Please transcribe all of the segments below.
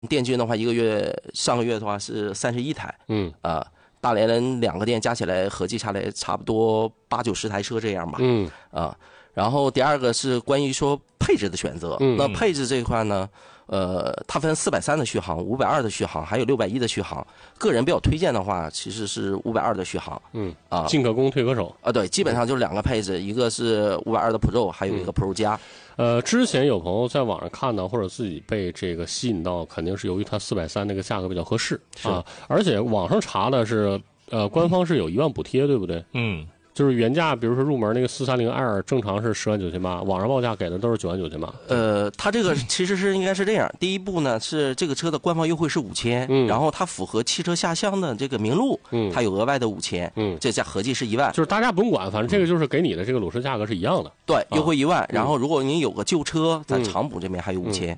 店均的话，上个月的话是31台，大连人2个店加起来合计下来差不多80-90台车这样吧，然后第二个是关于说配置的选择，那配置这一块呢，它分430的续航、520的续航，还有610的续航。个人比较推荐的话，其实是520的续航。 进可攻退可守。 对，基本上就是2个配置，一个是520的 Pro， 还有一个 Pro 加。 之前有朋友在网上看到，或者自己被这个吸引到，肯定是由于它430那个价格比较合适啊，而且网上查的是，官方是有1万补贴，对不对？就是原价，比如说入门那个430i 正常是10.98万，网上报价给的都是9.98万。 它这个其实应该是这样，第一步呢是这个车的官方优惠是5000，然后它符合汽车下乡的这个名录，它有额外的5000，这价合计是1万。 就是大家不用管，反正这个就是给你的这个裸车价格是一样的。 对，优惠1万，然后如果你有个旧车，咱长补这边还有5000。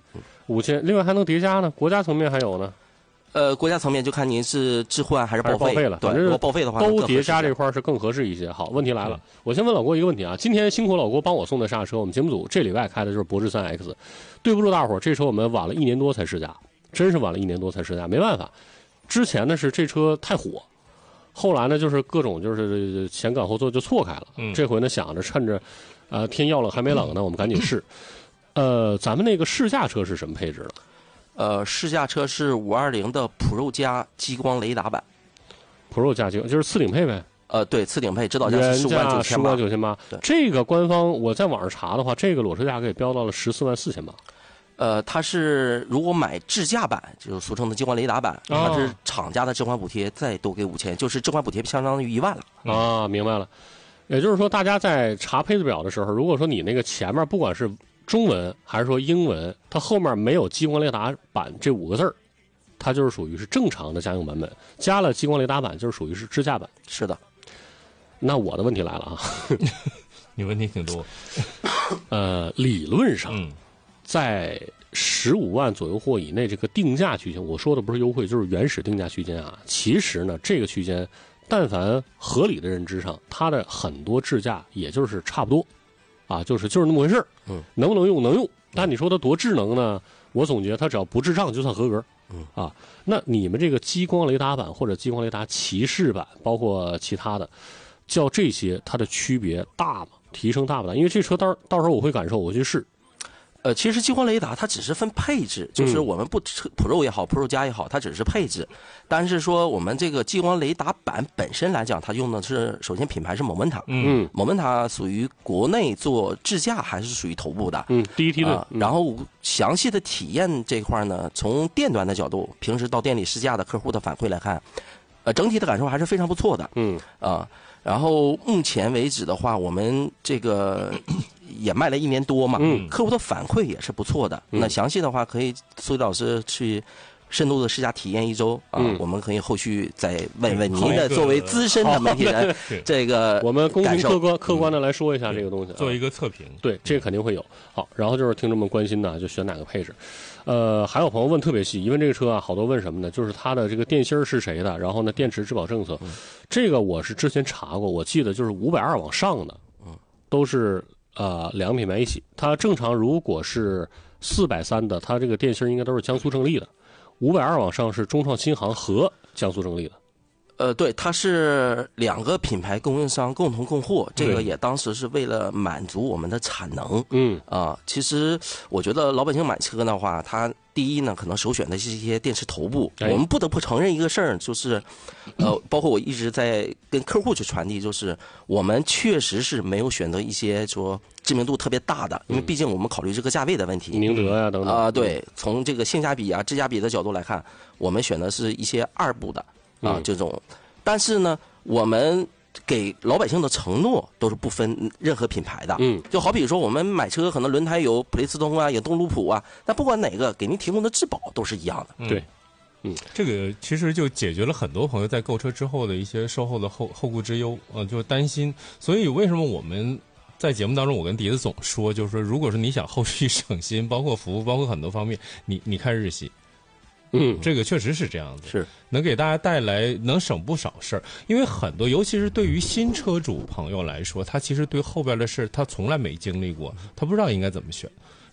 5000，另外还能叠加呢，国家层面还有呢。 国家层面就看您是置换还是报废了。 对，如果报废的话， 都叠加这块是更合适一些。好，问题来了，我先问老郭一个问题啊。今天辛苦老郭帮我送的刹车，我们节目组这礼拜开的就是博致3X，对不住大伙儿，这车我们晚了1年多才试驾，真是晚了1年多才试驾，没办法。之前呢是这车太火，后来呢就是各种就是前赶后座就错开了。这回呢想着趁着天要冷还没冷呢，我们赶紧试。咱们那个试驾车是什么配置的？ 试驾车是520的 Pro 加激光雷达版 ，Pro 加激光就是次顶配呗。 对，次顶配，指导价是 15万9千八。这个官方我在网上查的话，这个裸车价格也飙到了14万4千八。 它是如果买智驾版，就是俗称的激光雷达版，它是厂家的置换补贴再多给5000，就是置换补贴相当于1万了。 明白了。也就是说，大家在查配置表的时候，如果说你那个前面不管是中文还是说英文，它后面没有激光雷达版这5个字，它就是属于是正常的家用版本，加了激光雷达版就是属于是智驾版。 是的。 那我的问题来了啊， 你问题挺多。 理论上，在15万左右或以内这个定价区间，我说的不是优惠，就是原始定价区间啊。其实呢，这个区间，但凡合理的认知上，它的很多智驾也就是差不多。就是那么回事儿，能不能用能用，但你说它多智能呢？我总结它只要不智障就算合格，那你们这个激光雷达版或者激光雷达骑士版，包括其他的，叫这些，它的区别大吗？提升大不大？因为这车到时候我会感受，我去试。 其实激光雷达它只是分配置，就是我们Pro 也好 ，Pro 加也好，它只是配置。但是说我们这个激光雷达版本身来讲，它用的是首先品牌是Momenta，Momenta 属于国内做智驾还是属于头部的， 第一梯队。 然后详细的体验这块呢，从店端的角度，平时到店里试驾的客户的反馈来看，整体的感受还是非常不错的。然后目前为止的话，我们这个也卖了1年多嘛，客户的反馈也是不错的。那详细的话，可以苏李老师去深度的试驾体验1周我们可以后续再问问您的作为资深的媒体人这个我们公平客观的来说一下这个东西， 做一个测评。 对，这个肯定会有。好，然后就是听众们关心的，就选哪个配置。还有朋友问特别细，因为这个车好多问什么呢？就是它的这个电芯是谁的，然后呢电池质保政策，这个我是之前查过，我记得就是520往上的，都是2个品牌一起。它正常如果是430的，它这个电芯应该都是江苏正力的；520往上是中创新航和江苏正力的。 对，它是2个品牌供应商共同供货，这个也当时是为了满足我们的产能。其实我觉得老百姓买车的话，他第一呢，可能首选的是一些电池头部。我们不得不承认一个事儿，就是包括我一直在跟客户去传递，就是我们确实是没有选择一些说知名度特别大的，因为毕竟我们考虑这个价位的问题。 宁德呀等等。 对，从这个性价比质价比的角度来看，我们选的是一些2部的。这种，但是呢，我们给老百姓的承诺都是不分任何品牌的。就好比说我们买车，可能轮胎有普雷斯通有东路普那不管哪个，给您提供的质保都是一样的。 对， 这个其实就解决了很多朋友在购车之后的一些售后的后顾之忧，就是担心。所以为什么我们在节目当中，我跟笛子总说，就是说，如果说你想后续省心，包括服务，包括很多方面，你看日系。这个确实是这样子， 是能给大家带来能省不少事儿。因为很多，尤其是对于新车主朋友来说，他其实对后边的事他从来没经历过，他不知道应该怎么选。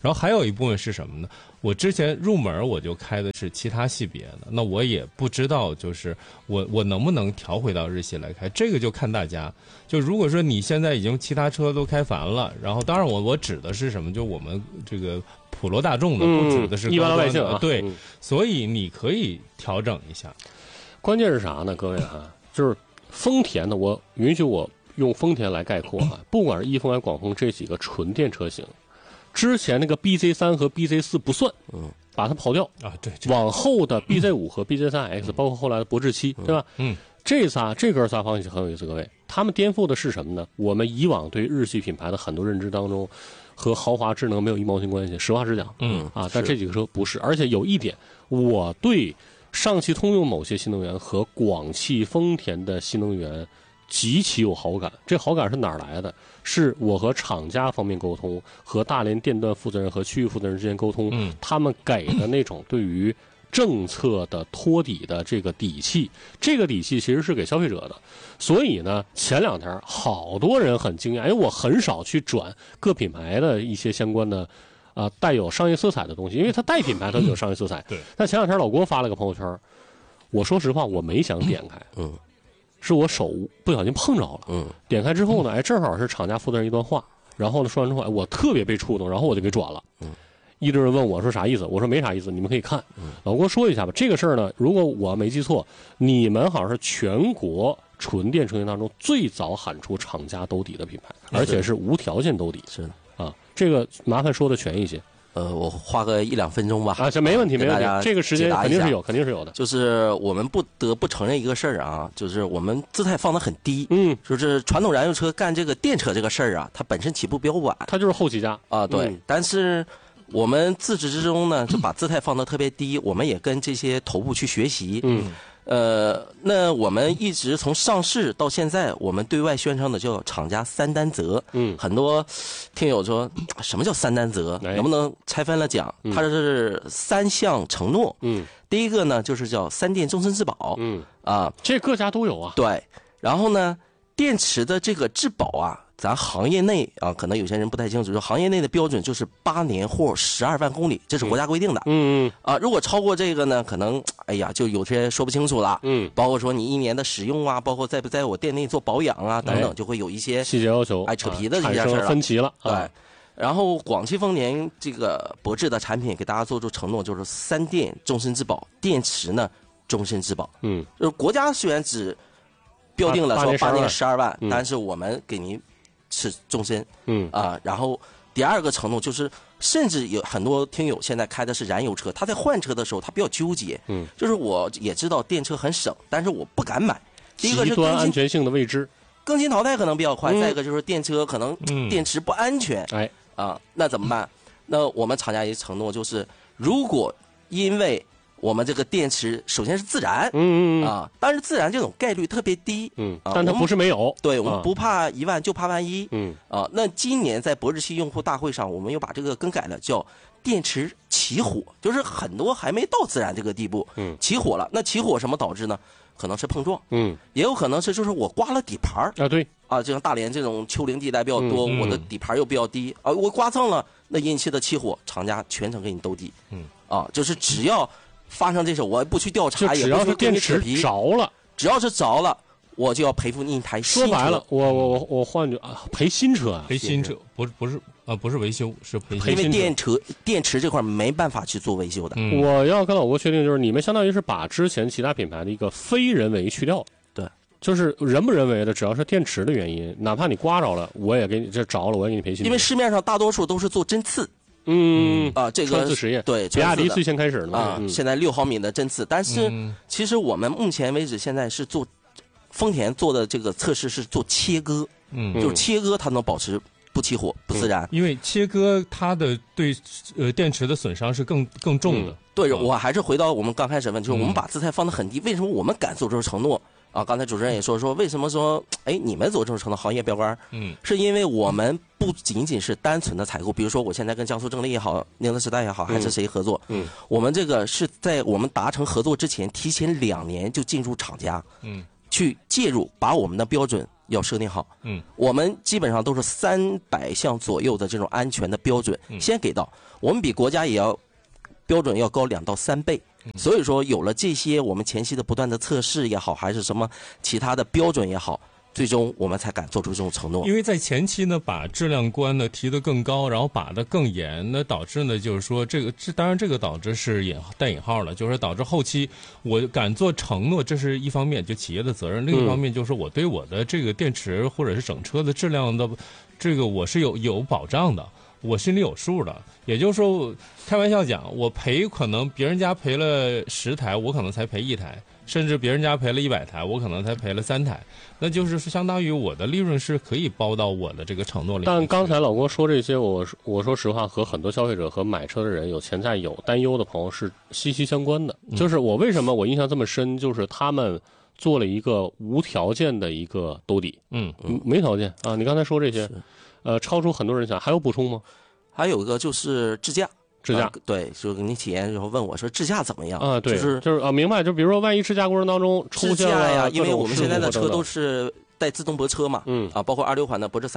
然后还有一部分是什么呢？我之前入门我就开的是其他系别的，那我也不知道就是我能不能调回到日系来开，这个就看大家。就如果说你现在已经其他车都开烦了，然后当然我指的是什么？就我们这个普罗大众的，不指的是一般老百姓啊。 对，所以你可以调整一下。 关键是啥呢？各位哈，就是丰田呢，我允许我用丰田来概括啊，不管是易风还是广丰这几个纯电车型。之前那个 BZ3 和 BZ4 不算，把它刨掉啊，对， 往后的 BZ5 和 BZ3X，包括后来的博智7，对吧？这哥仨方向很有意思，各位，他们颠覆的是什么呢？我们以往对日系品牌的很多认知当中，和豪华智能没有一毛钱关系，实话实讲，但这几个车不是，而且有一点，我对上汽通用某些新能源和广汽丰田的新能源极其有好感，这好感是哪儿来的？是我和厂家方面沟通，和大连电段负责人和区域负责人之间沟通，他们给的那种对于政策的托底的这个底气，这个底气其实是给消费者的。所以呢，前两天好多人很惊讶，因为我很少去转各品牌的一些相关的带有商业色彩的东西，因为它带品牌它就有商业色彩。 对。 但前两天老郭发了个朋友圈，我说实话我没想点开，是我手不小心碰着了，点开之后呢，正好是厂家负责人一段话，然后呢说完之后，我特别被触动，然后我就给转了，一堆人问我说啥意思，我说没啥意思，你们可以看。老郭说一下吧，这个事儿呢，如果我没记错，你们好像是全国纯电车型当中最早喊出厂家兜底的品牌，而且是无条件兜底。 是的啊，这个麻烦说的全一些。 我花个1-2分钟吧。 这没问题，没问题。这个时间肯定是有，肯定是有的。 就是我们不得不承认一个事儿啊，就是我们姿态放得很低。就是传统燃油车干这个电车这个事儿啊，它本身起步比较晚， 它就是后起家啊。对，但是我们自始至终呢，就把姿态放得特别低。我们也跟这些头部去学习。那我们一直从上市到现在，我们对外宣称的叫厂家3担责。很多听友说什么叫3担责？能不能拆分了讲？它是3项承诺。第一个呢，就是叫3电终身质保。 这各家都有啊。 对，然后呢，电池的这个质保啊，咱行业内啊，可能有些人不太清楚，说行业内的标准就是8年或12万公里，这是国家规定的。如果超过这个呢，可能就有些说不清楚了。包括说你1年的使用啊，包括在不在我店内做保养啊等等，就会有一些细节要求， 扯皮的这件事了， 分歧了。 对。然后广汽丰田这个博智的产品给大家做出承诺，就是3电终身质保，电池呢终身质保。就是国家虽然只标定了说8年12万，但是我们给您是终身。然后第二个承诺就是，甚至有很多听友现在开的是燃油车，他在换车的时候他比较纠结。就是我也知道电车很省，但是我不敢买。第一个是极端安全性的未知， 更新淘汰可能比较快。再一个就是电车可能电池不安全。那怎么办？那我们厂家也承诺，就是如果因为我们这个电池首先是自燃，但是自燃这种概率特别低， 但它不是没有。 对，我们不怕1万，就怕万一。那今年在博智7用户大会上，我们又把这个更改了，叫电池起火，就是很多还没到自燃这个地步，起火了。那起火什么导致呢？可能是碰撞，也有可能是就是我刮了底盘啊，对啊，就像大连这种丘陵地带比较多，我的底盘又比较低啊，我刮蹭了，那引起的起火，厂家全程给你兜底。就是只要发生这事，我不去调查， 只要是电池着了， 只要是着了，我就要赔付你一台新车。 说白了，我换句赔新车啊， 赔新车，不是维修，是赔新车。 因为电池这块没办法去做维修的。 我要跟老郭确定，就是你们相当于是把之前其他品牌的一个非人为去掉。 对， 就是人不人为的，只要是电池的原因，哪怕你刮着了，我也给你这着了，我也给你赔新车。 因为市面上大多数都是做针刺。这个穿刺实验， 对， 比亚迪最先开始的现在6毫米的针刺，但是其实我们目前为止现在是做丰田做的这个测试是做切割，就是切割它能保持不起火不自燃， 因为切割它的对电池的损伤是更重的。 对，我还是回到我们刚开始问，就是我们把姿态放得很低，为什么我们敢做这种承诺？刚才主持人也说为什么说你们做这种承诺行业标杆？是因为我们不仅仅是单纯的采购，比如说我现在跟江苏正力也好，宁德时代也好，还是谁合作，我们这个是在我们达成合作之前，提前2年就进入厂家，去介入，把我们的标准要设定好。我们基本上都是300项左右的这种安全的标准先给到，我们比国家也要标准要高2到3倍。所以说有了这些我们前期的不断的测试也好，还是什么其他的标准也好，最终我们才敢做出这种承诺。 因为在前期呢，把质量关呢提得更高，然后把得更严，那导致呢就是说当然这个导致是带引号了，就是导致后期我敢做承诺，这是一方面，就企业的责任；另一方面就是我对我的这个电池或者是整车的质量的这个我是有保障的。我心里有数的，也就是说，开玩笑讲，我赔可能别人家赔了10台，我可能才赔1台，甚至别人家赔了100台，我可能才赔了3台，那就是相当于我的利润是可以包到我的这个承诺里。 但刚才老郭说这些，我说实话，和很多消费者和买车的人有潜在有担忧的朋友是息息相关的。就是我为什么我印象这么深，就是他们做了一个无条件的一个兜底，没条件啊。你刚才说这些。超出很多人想，还有补充吗？ 还有一个就是智驾，对，就是你体验然后问我说智驾怎么样啊？对，就是啊，明白。就比如说，万一智驾过程当中出现了呀， 因为我们现在的车都是带自动泊车嘛，包括26款的博智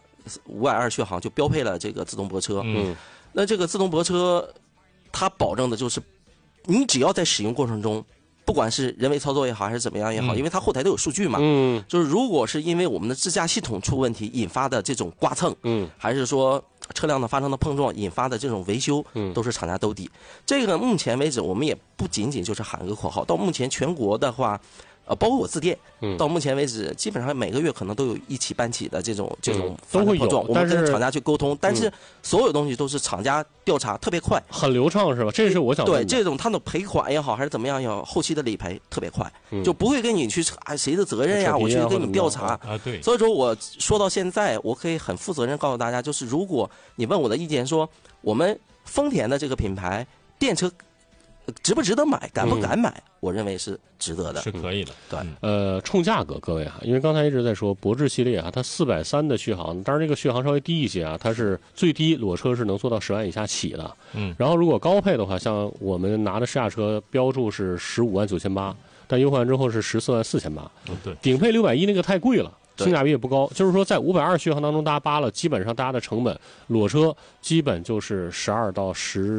3520续航就标配了这个自动泊车，那这个自动泊车它保证的就是你只要在使用过程中。不管是人为操作也好，还是怎么样也好，因为它后台都有数据嘛，就是如果是因为我们的自驾系统出问题引发的这种刮蹭，还是说车辆的发生的碰撞引发的这种维修，都是厂家兜底。这个目前为止，我们也不仅仅就是喊个口号，到目前全国的话。包括我自店，到目前为止，基本上每个月可能都有1起半起的这种都会有， 我们跟厂家去沟通，但是所有东西都是厂家调查特别快， 很流畅是吧？这是我想问对这种他的赔款也好，还是怎么样也好，后期的理赔特别快，就不会跟你去谁的责任呀，我去跟你调查啊。对， 所以说我说到现在，我可以很负责任告诉大家，就是如果你问我的意见说，我们丰田的这个品牌电车。值不值得买，敢不敢买？我认为是值得的， 是可以的。 对， 冲价格，各位啊，因为刚才一直在说博智系列啊，它430的续航，当然这个续航稍微低一些啊，它是最低裸车是能做到10万以下起的。然后如果高配的话，像我们拿的试驾车标注是159800，但优惠完之后是144800。 对， 顶配610那个太贵了。性价比也不高，就是说在520续航当中，大家扒了，基本上大家的成本，裸车基本就是12到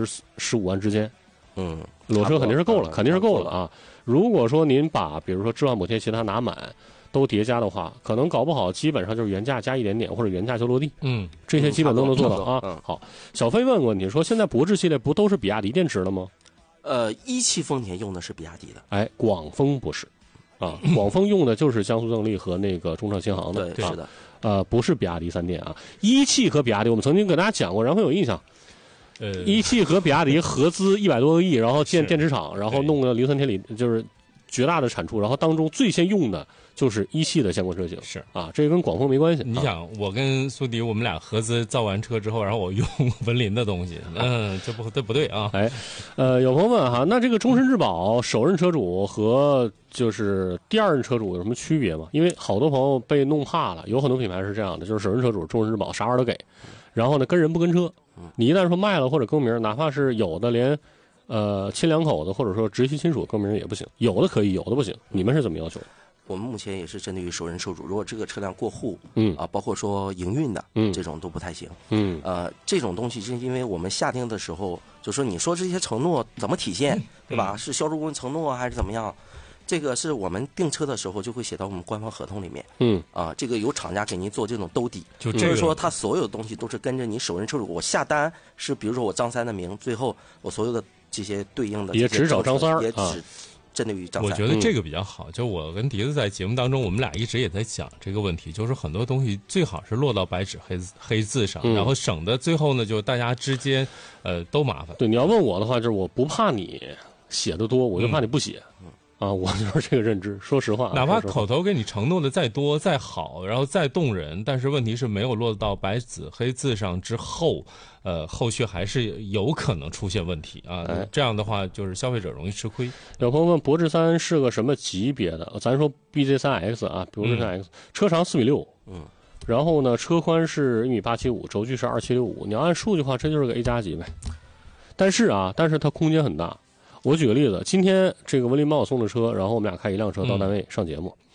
15万之间。裸车肯定是够了，肯定是够了啊！如果说您把比如说置换补贴其他拿满都叠加的话，可能搞不好基本上就是原价加一点点，或者原价就落地。这些基本都能做到啊。好，小飞问个问题，说现在博智系列不都是比亚迪电池了吗 ？1汽丰田用的是比亚迪的， 哎，广丰不是啊，广丰用的就是江苏动力和那个中盛新航的， 对，是的， 不是比亚迪3电啊。1汽和比亚迪我们曾经给大家讲过，然后有印象。1汽和比亚迪合资100多个亿，然后建电池厂，然后弄个磷酸铁锂，就是绝大的产出，然后当中最先用的就是1汽的相关车型。 是啊，这个跟广丰没关系。 你想，我跟苏迪我们俩合资造完车之后，然后我用文林的东西，这不对啊。 哎，有朋友问哈，那这个终身质保首任车主和就是第二任车主有什么区别吗？因为好多朋友被弄怕了，有很多品牌是这样的，就是首任车主终身质保啥玩意儿都给，然后呢跟人不跟车。你一旦说卖了或者更名，哪怕是有的连亲两口子或者说直系亲属更名也不行，有的可以，有的不行。你们是怎么要求的？ 我们目前也是针对于首任车主，如果这个车辆过户，包括说营运的，这种都不太行。这种东西是因为我们下定的时候，就说你说这些承诺怎么体现，对吧？是销售顾问承诺还是怎么样？这个是我们订车的时候就会写到我们官方合同里面。这个由厂家给您做这种兜底，就是说他所有的东西都是跟着你首任车主，我下单是比如说我张三的名，最后我所有的这些对应的也只找张三， 也只针对于张三。 我觉得这个比较好，就我跟迪子在节目当中，我们俩一直也在讲这个问题，就是很多东西最好是落到白纸黑字上，然后省得最后呢就大家之间都麻烦。 对，你要问我的话，就是我不怕你写的多，我就怕你不写。我就是这个认知。说实话， 哪怕口头给你承诺的再多再好，然后再动人，但是问题是没有落到白纸黑字上之后，后续还是有可能出现问题啊。这样的话，就是消费者容易吃亏。 有朋友问博智3是个什么级别的？咱说 BZ3X 啊，博智3X，车长4.6米，然后呢，车宽是1.875米，轴距是2765。你要按数据的话，这就是个 A+ 级呗。但是它空间很大。我举个例子，今天这个文林帮我送的车，然后我们俩开一辆车到单位上节目，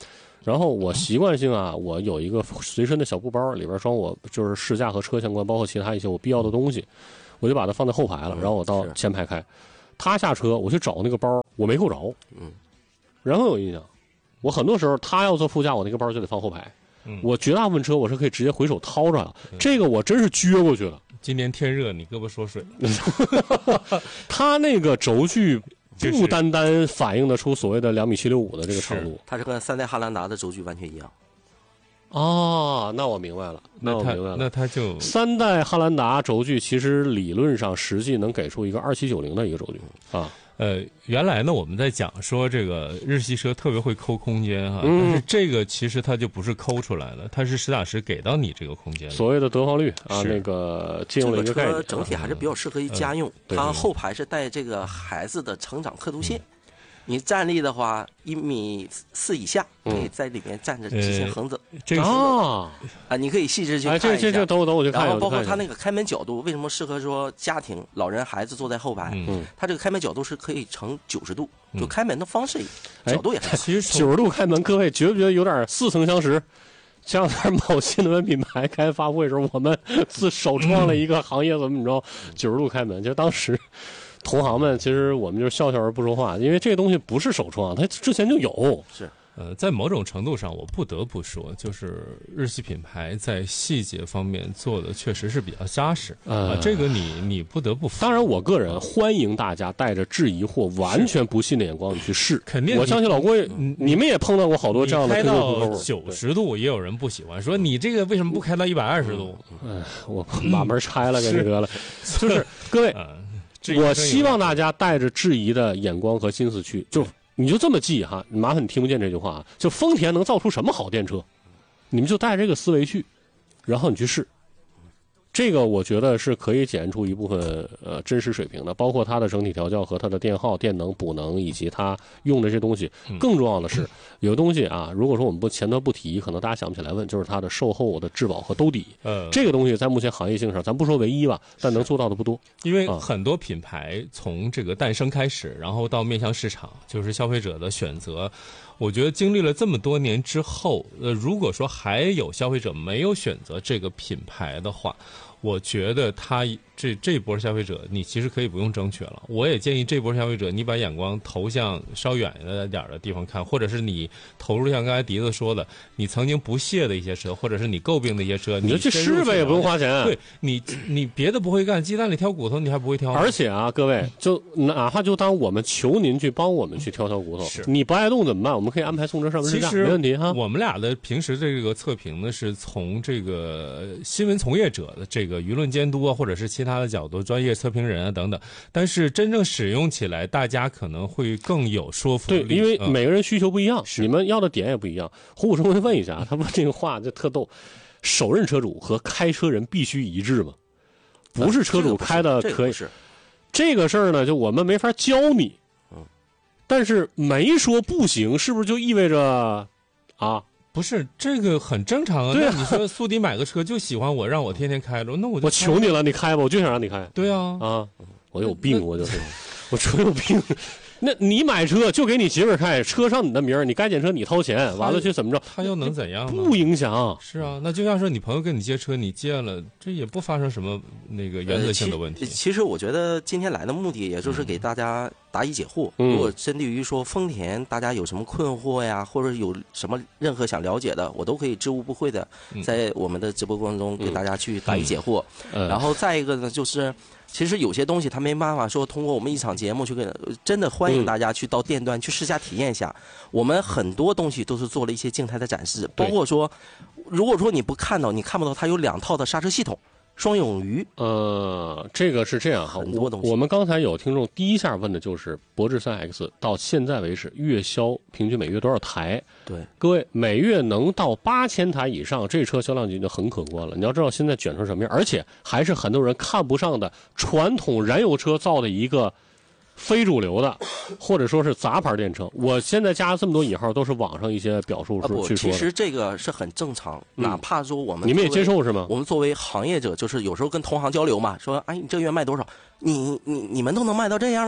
然后我习惯性啊，我有一个随身的小布包，里边装我就是试驾和车相关，包括其他一些我必要的东西，我就把它放在后排了，然后我到前排开。他下车，我去找那个包，我没够着。然后有印象，我很多时候他要坐副驾，我那个包就得放后排。我绝大部分车我是可以直接回手掏着，这个我真是撅过去了。 今年天热，你胳膊缩水。 他那个轴距不单单反映得出所谓的2.765米的这个长度， 它是跟3代汉兰达的轴距完全一样。 哦，那我明白了， 那它就 3代汉兰达轴距其实理论上实际能给出一个2790的一个轴距啊。 原来呢我们在讲说这个日系车特别会抠空间哈，但是这个其实它就不是抠出来的，它是实打实给到你这个空间。 所谓的得房率啊，那个借用了一个概念。 这个车整体还是比较适合于家用，它后排是带这个孩子的成长刻度线。你站立的话，1.4米以下，可以在里面站着直线横着。 这个你可以细致去看一下。 这等我去看。 然后包括它那个开门角度，为什么适合说家庭、老人、孩子坐在后排？它这个开门角度是可以呈90度，就开门的方式角度也很好。 其实90度开门，各位觉不觉得有点似曾相识？前两天某新能源品牌开发布会的时候，我们首创了一个行业怎么着90度开门，就当时。同行们，其实我们就笑笑而不说话，因为这个东西不是首创，它之前就有。 是， 在某种程度上，我不得不说，就是日系品牌在细节方面做的确实是比较扎实。这个你不得不服。 当然，我个人欢迎大家带着质疑或完全不信的眼光去试。 肯定， 我相信老郭，你们也碰到过好多这样的。 开到90度也有人不喜欢，说你这个为什么不开到120度？ 我把门拆了，给那个了。就是各位。我希望大家带着质疑的眼光和心思去，你就这么记哈，麻烦你听不见这句话啊，就丰田能造出什么好电车，你们就带着这个思维去，然后你去试。这个我觉得是可以检验出一部分真实水平的，包括它的整体调教和它的电耗、电能、补能以及它用的这些东西。更重要的是，有东西啊，如果说我们前端不提，可能大家想不起来问，就是它的售后的质保和兜底。这个东西在目前行业性上，咱不说唯一吧，但能做到的不多。 因为很多品牌从这个诞生开始，然后到面向市场，就是消费者的选择。我觉得经历了这么多年之后，如果说还有消费者没有选择这个品牌的话，我觉得他这波消费者，你其实可以不用争取了。我也建议这波消费者，你把眼光投向稍远点的地方看，或者是你投入像刚才笛子说的，你曾经不屑的一些车，或者是你诟病的一些车， 你就去试呗，也不用花钱。 对你别的不会干，鸡蛋里挑骨头，你还不会挑。 而且啊，各位，就哪怕就当我们求您去帮我们去挑骨头，你不爱动怎么办？我们可以安排送车上门试驾，没问题哈。 我们俩的平时这个测评呢，是从这个新闻从业者的这个舆论监督啊，或者是其他的角度，专业测评人啊等等。但是真正使用起来，大家可能会更有说服力。 对，因为每个人需求不一样，你们要的点也不一样。胡武生会问一下，他问这个话就特逗：首任车主和开车人必须一致吗？不是车主开的可以。这个事儿呢，就我们没法教你。但是没说不行，是不是就意味着啊？ 不是，这个很正常啊。 对啊， 那你说苏迪买个车就喜欢我，让我天天开着，那我求你了，你开吧，我就想让你开。 对啊， 我有病，我就是，我车有病。那你买车就给你媳妇儿开，车上你的名儿，你该检车你掏钱，完了去怎么着？ 他又能怎样呢？ 不影响。 是啊，那就像说你朋友跟你借车，你借了，这也不发生什么那个原则性的问题。 其实我觉得今天来的目的，也就是给大家答疑解惑。如果针对于说丰田，大家有什么困惑呀，或者有什么任何想了解的，我都可以知无不讳的在我们的直播过程中给大家去答疑解惑。然后再一个呢，就是其实有些东西他没办法说通过我们一场节目去跟，真的欢迎大家去到店端去试驾体验一下。我们很多东西都是做了一些静态的展示，包括说，如果说你不看到，你看不到它有2套的刹车系统。双永余， 这个是这样哈， 很多东西。 我们刚才有听众第一下问的就是博智 3X 到现在为止月销平均每月多少台？ 对， 各位每月能到8000台以上，这车销量已经很可观了。你要知道现在卷成什么样，而且还是很多人看不上的传统燃油车造的一个非主流的，或者说是杂牌电车。我现在加这么多引号，都是网上一些表述去说的。 其实这个是很正常，哪怕说我们你们也接受是吗？ 我们作为行业者，就是有时候跟同行交流嘛，说哎，你这月卖多少？你们都能卖到这样了，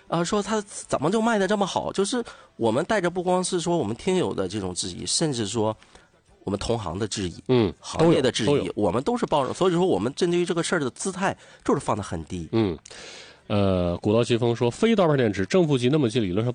说它怎么就卖的这么好？就是我们带着不光是说我们听友的这种质疑，甚至说我们同行的质疑，行业的质疑，我们都是抱着，所以说我们针对于这个事儿的姿态就是放得很低。 古道奇峰说，非刀片电池正负极那么近，理论上